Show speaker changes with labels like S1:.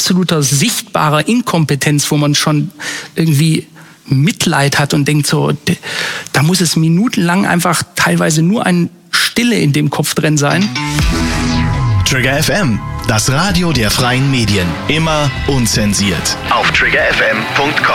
S1: absoluter sichtbarer Inkompetenz, wo man schon irgendwie Mitleid hat und denkt so, da muss es minutenlang einfach teilweise nur eine Stille in dem Kopf drin sein.
S2: Trigger FM, das Radio der freien Medien. Immer unzensiert. Auf triggerfm.com.